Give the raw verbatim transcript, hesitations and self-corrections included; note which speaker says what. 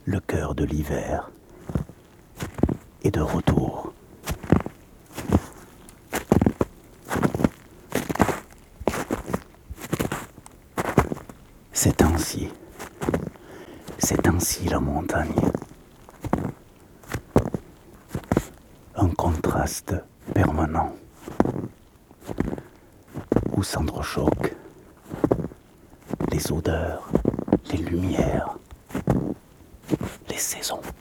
Speaker 1: le cœur de l'hiver est de retour. C'est ainsi, c'est ainsi la montagne. Un contraste permanent où s'entrechoquent les odeurs, les lumières, les saisons.